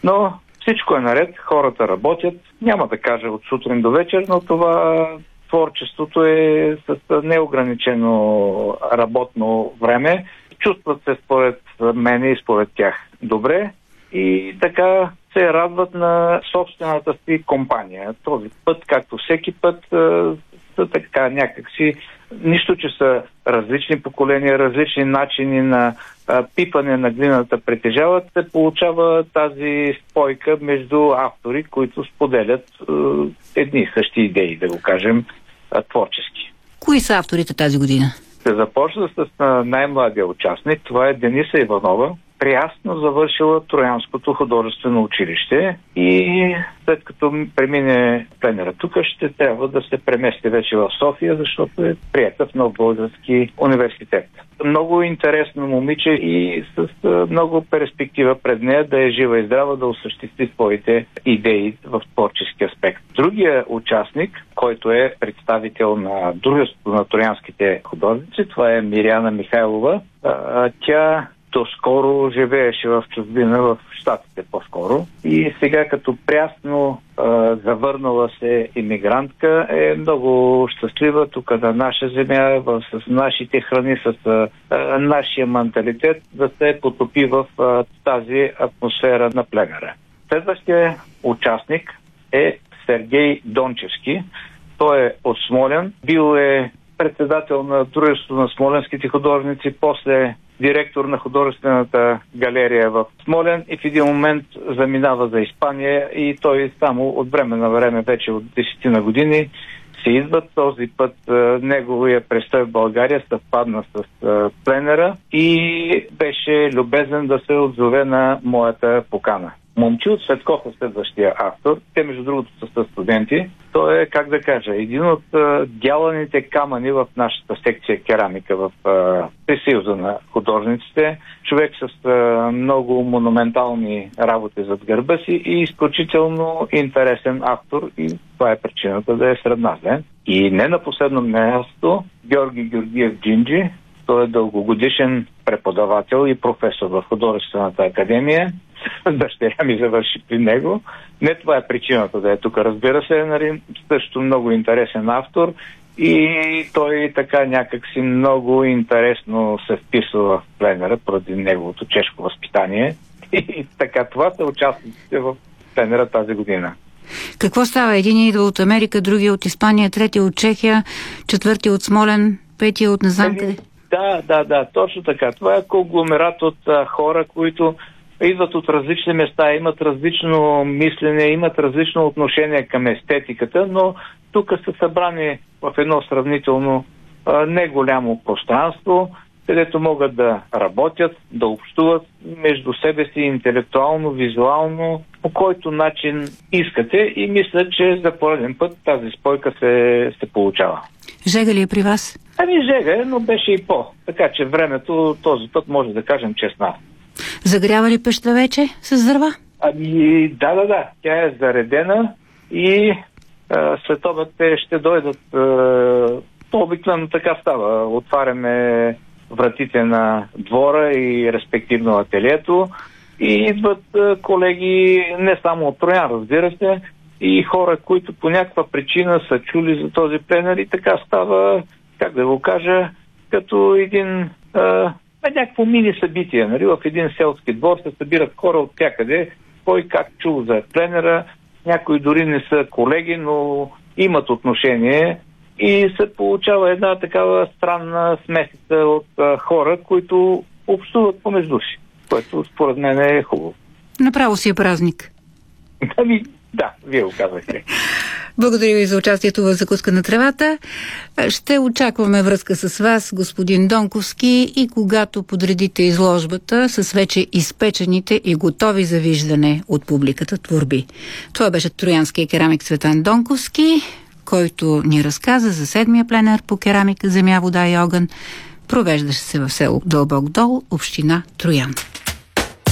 Но всичко е наред, хората работят, няма да кажа от сутрин до вечер, но това творчеството е с неограничено работно време. Чувстват се според мен и според тях добре и така се радват на собствената си компания. Този път, както всеки път, са така някакси, нищо, че са различни поколения, различни начини на пипане на глината притежават, се получава тази спойка между автори, които споделят едни и същи идеи, да го кажем, творчески. Кои са авторите тази година? Се започва с най-младия участник. Това е Дениса Иванова, прясно завършила Троянското художествено училище и след като премине пленера тук, ще трябва да се премести вече в София, защото е приета в Нов български университет. Много интересно момиче и с много перспектива пред нея да е жива и здрава, да осъществи своите идеи в творчески аспект. Другия участник, който е представител на дружеството на троянските художници, това е Мириана Михайлова. Тя доскоро живееше в чужбина, в Щатите по-скоро. И сега като прясно завърнала се имигрантка е много щастлива тук на наша земя, с нашите храни, с нашия менталитет да се потопи в тази атмосфера на пленера. Следващия участник е Сергей Дончевски. Той е от Смолян. Бил е председател на дружеството на смоленските художници, после директор на художествената галерия в Смолян и в един момент заминава за Испания и той само от време на време, вече от 10 на години, се идват. Този път неговия престой в България съвпадна с пленера и беше любезен да се отзове на моята покана. Момчил Цветков е следващия автор. Те, между другото, са студенти. Той е, как да кажа, един от дяланите камъни в нашата секция керамика в Съюза на художниците. Човек с много монументални работи зад гърба си и изключително интересен автор и това е причината да е сред нас. И не на последно място Георги Георгиев Джинджи. Той е дългогодишен преподавател и професор в художествената академия. Дъщеря ми завърши при него. Не това е причината да е тук, разбира се, нали, също много интересен автор и той така някакси много интересно се вписва в пленера поради неговото чешко възпитание. И така, това са участниците в пленера тази година. Какво става? Един идва от Америка, другия от Испания, третия от Чехия, четвъртия от Смолен, петия от не знам къде. Да, точно така. Това е конгломерат от хора, които идват от различни места, имат различно мислене, имат различно отношение към естетиката, но тук са събрани в едно сравнително неголямо пространство, където могат да работят, да общуват между себе си интелектуално, визуално, по който начин искате и мисля, че за пореден път тази спойка се получава. Жега ли е при вас? Жега е, но беше и по. Така че времето този път може да кажем, че е с нас. Загрява ли пещта вече с дърва? Да. Тя е заредена и след обед те ще дойдат. Обикновено така става. Отваряме вратите на двора и респективно ателието и идват колеги не само от Троян, разбира се, и хора, които по някаква причина са чули за този пленер и така става, как да го кажа, като един някакво мини събитие. Нали? В един селски двор се събират хора от всякъде, кой как чул за пленера, някои дори не са колеги, но имат отношение и се получава една такава странна смесица от хора, които общуват помежду си, което според мен е хубаво. Направо си е празник. Да, вие го казахте. Благодаря ви за участието в Закуска на тревата. Ще очакваме връзка с вас, господин Донковски, и когато подредите изложбата с вече изпечените и готови за виждане от публиката творби. Това беше троянския керамик Цветан Донковски, който ни разказа за 7-я пленер по керамика, земя, вода и огън, провеждащ се в село Дълбок дол, община Троян.